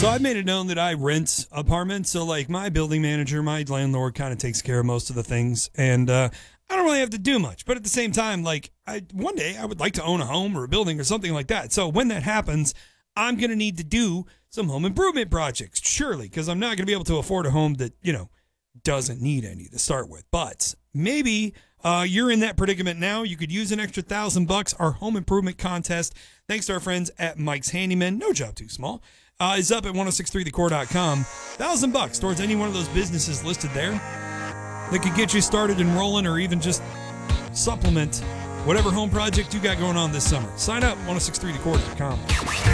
So I've made it known that I rent apartments. So like my building manager, my landlord kind of takes care of most of the things. And I don't really have to do much. But at the same time, like one day I would like to own a home or a building or something like that. So when that happens, I'm going to need to do some home improvement projects, surely, because I'm not going to be able to afford a home that, doesn't need any to start with. But maybe you're in that predicament now. You could use an extra $1,000. Our home improvement contest, thanks to our friends at Mike's Handyman, no job too small, is up at 1063thecore.com. $1,000 towards any one of those businesses listed there that could get you started and rolling, or even just supplement whatever home project you got going on this summer. Sign up, 1063thecore.com.